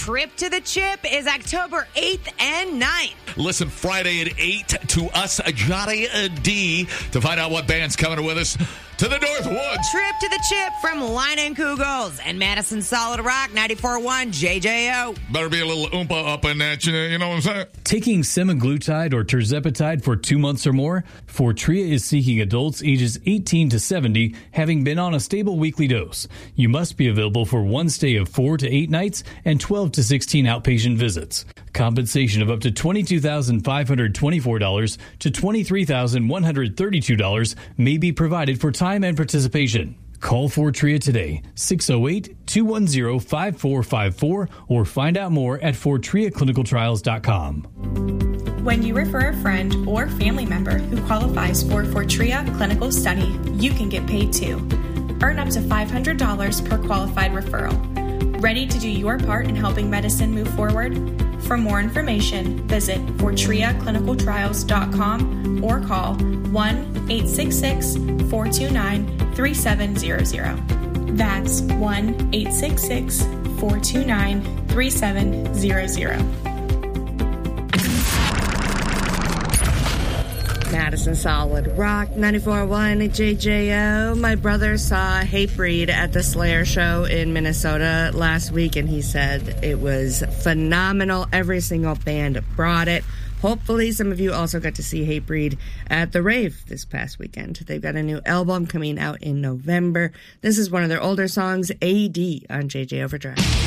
Trip to the Chip is October 8th and 9th. Listen Friday at 8 to us, Johnny D, to find out what band's coming with us to the North Woods. Trip to the Chip from Line and Kugels and Madison Solid Rock 94.1 JJO. Better be a little oompa up in that, you know what I'm saying? Taking semaglutide or tirzepatide for 2 months or more, Fortrea is seeking adults ages 18 to 70 having been on a stable weekly dose. You must be available for one stay of 4 to 8 nights and 12 to 16 outpatient visits. Compensation of up to $22,524 to $23,132 may be provided for time and participation. Call Fortrea today, 608-210-5454, or find out more at FortreaClinicalTrials.com. When you refer a friend or family member who qualifies for Fortrea Clinical Study, you can get paid too. Earn up to $500 per qualified referral. Ready to do your part in helping medicine move forward? For more information, visit FortreaClinicalTrials.com or call 1-866-429-3700. That's 1-866-429-3700. Madison Solid Rock 94.1 JJO. My brother saw Hatebreed at the Slayer show in Minnesota last week, and he said it was phenomenal. Every single band brought it. Hopefully some of you also got to see Hatebreed at the rave this past weekend. They've got a new album coming out in November. This is one of their older songs, AD, on JJ Overdrive.